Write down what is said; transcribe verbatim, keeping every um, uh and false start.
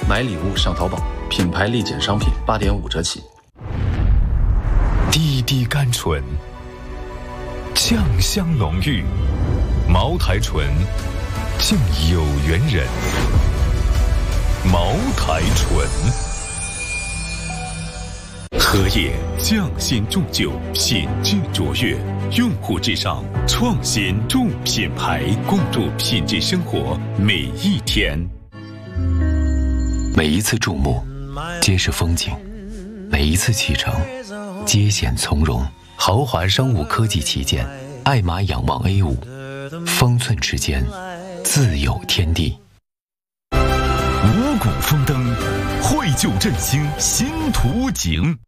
买礼物上淘宝，品牌立减商品八点五折起。 滴滴甘醇，酱香浓郁，茅台醇，敬有缘人。茅台醇。荷叶匠心铸就，品质卓越，用户至上，创新助品牌，共筑品质生活每一天。 每一次注目，皆是风景；每一次启程，皆显从容。豪华商务科技旗舰，爱玛仰望 A 五，方寸之间，自有天地。 五谷丰登，绘就振兴新图景。